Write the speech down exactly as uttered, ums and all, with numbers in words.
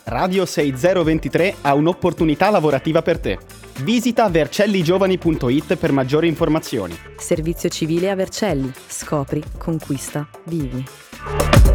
Radio sessantaduemilatré ha un'opportunità lavorativa per te. Visita vercelligiovani punto it per maggiori informazioni. Servizio civile a Vercelli. Scopri, conquista, vivi.